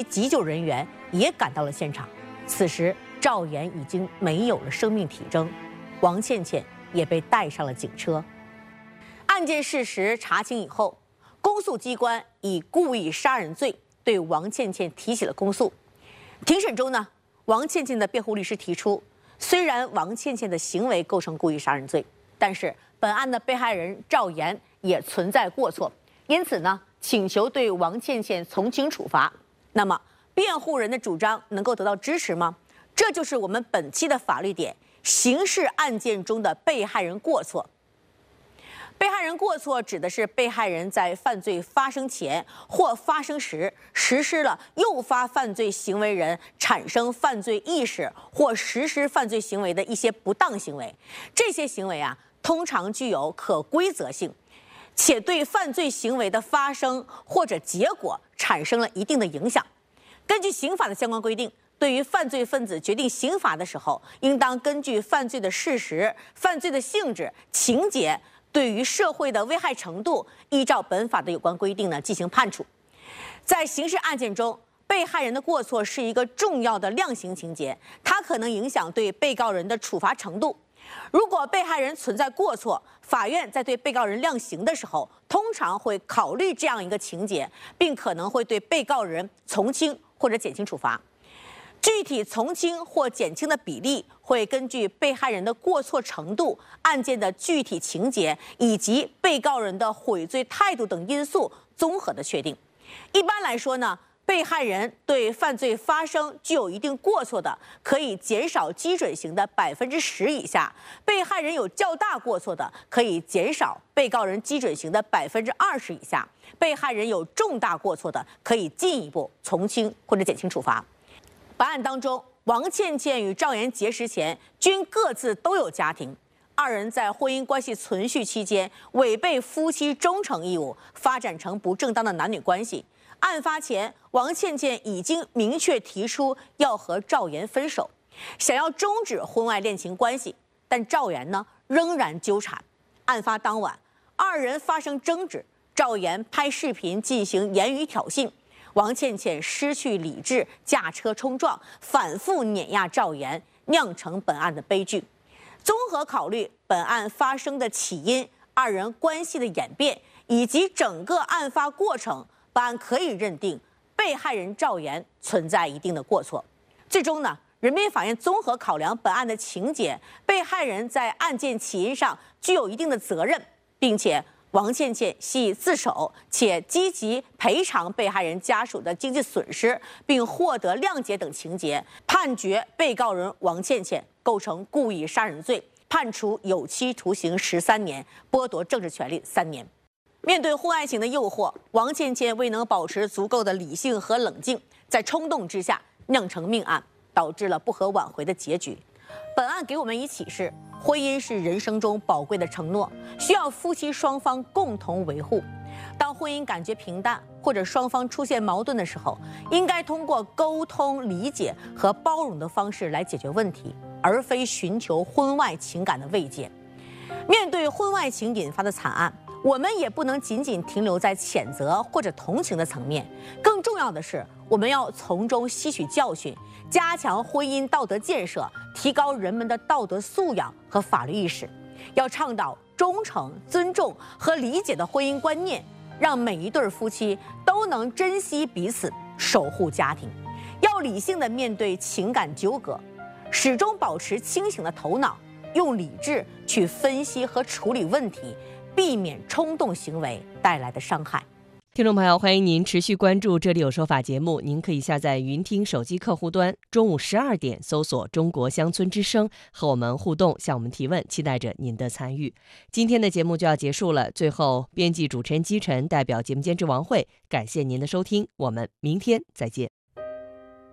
急救人员也赶到了现场。此时赵岩已经没有了生命体征，王倩倩也被带上了警车。案件事实查清以后，公诉机关以故意杀人罪对王倩倩提起了公诉。庭审中呢，王倩倩的辩护律师提出，虽然王倩倩的行为构成故意杀人罪，但是本案的被害人赵岩也存在过错，因此呢，请求对王倩倩从轻处罚。那么，辩护人的主张能够得到支持吗？这就是我们本期的法律点：刑事案件中的被害人过错。被害人过错指的是被害人在犯罪发生前或发生时实施了诱发犯罪行为人产生犯罪意识或实施犯罪行为的一些不当行为。这些行为啊，通常具有可规则性，且对犯罪行为的发生或者结果产生了一定的影响。根据刑法的相关规定，对于犯罪分子决定刑罚的时候，应当根据犯罪的事实、犯罪的性质、情节对于社会的危害程度，依照本法的有关规定呢进行判处。在刑事案件中，被害人的过错是一个重要的量刑情节，它可能影响对被告人的处罚程度。如果被害人存在过错，法院在对被告人量刑的时候，通常会考虑这样一个情节，并可能会对被告人从轻或者减轻处罚。具体从轻或减轻的比例会根据被害人的过错程度、案件的具体情节以及被告人的悔罪态度等因素综合的确定。一般来说呢，被害人对犯罪发生具有一定过错的，可以减少基准刑的10%以下；被害人有较大过错的，可以减少被告人基准刑的20%以下；被害人有重大过错的，可以进一步从轻或者减轻处罚。本案当中，王倩倩与赵岩结识前均各自都有家庭，二人在婚姻关系存续期间违背夫妻忠诚义务，发展成不正当的男女关系。案发前，王倩倩已经明确提出要和赵岩分手，想要终止婚外恋情关系，但赵岩呢仍然纠缠。案发当晚，二人发生争执，赵岩拍视频进行言语挑衅。王倩倩失去理智，驾车冲撞，反复碾压赵岩，酿成本案的悲剧。综合考虑本案发生的起因、二人关系的演变以及整个案发过程，本案可以认定被害人赵岩存在一定的过错。最终呢，人民法院综合考量本案的情节，被害人在案件起因上具有一定的责任，并且王倩倩系自首，且积极赔偿被害人家属的经济损失，并获得谅解等情节，判决被告人王倩倩构成故意杀人罪，判处有期徒刑13年，剥夺政治权利3年。面对婚外情的诱惑，王倩倩未能保持足够的理性和冷静，在冲动之下酿成命案，导致了不可挽回的结局。本案给我们以启示，婚姻是人生中宝贵的承诺，需要夫妻双方共同维护。当婚姻感觉平淡或者双方出现矛盾的时候，应该通过沟通、理解和包容的方式来解决问题，而非寻求婚外情感的慰藉。面对婚外情引发的惨案，我们也不能仅仅停留在谴责或者同情的层面，更重要的是，我们要从中吸取教训，加强婚姻道德建设，提高人们的道德素养和法律意识，要倡导忠诚、尊重和理解的婚姻观念，让每一对夫妻都能珍惜彼此，守护家庭。要理性地面对情感纠葛，始终保持清醒的头脑，用理智去分析和处理问题，避免冲动行为带来的伤害。 听众朋友，欢迎您持续关注《这里有说法》节目。您可以下载云听手机客户端，中午12点搜索“中国乡村之声”，和我们互动，向我们提问，期待着您的参与。今天的节目就要结束了，最后，编辑主持人姬晨代表节目监制王慧，感谢您的收听，我们明天再见。